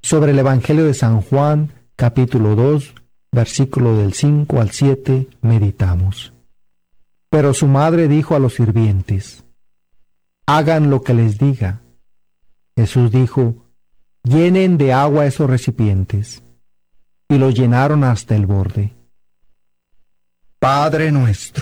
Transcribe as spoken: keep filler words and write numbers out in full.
Sobre el Evangelio de San Juan, capítulo dos, versículo del cinco al siete, meditamos. Pero su madre dijo a los sirvientes: hagan lo que les diga. Jesús dijo: llenen de agua esos recipientes. Y los llenaron hasta el borde. Padre nuestro,